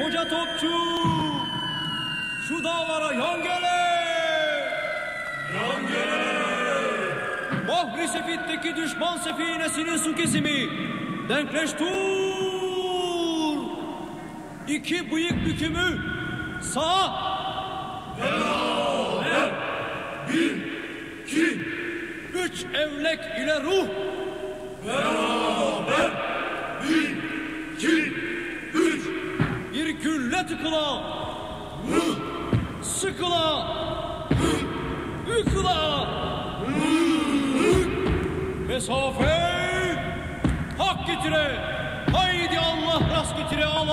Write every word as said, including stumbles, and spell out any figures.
koca topçu, şu dağlara yan gele. Yan gele. Bahri Sefit'teki düşman sefinesinin su kesimi denkleştur. İki bıyık bükümü sağa. Beraber. Bir, iki, Üç evlek ile ruh. beraber. Bir, iki, üç. Bir gülle tıkıla. Sıkıla. Yıkıla. Mesafe hak getire. Haydi Allah rast getire Allah.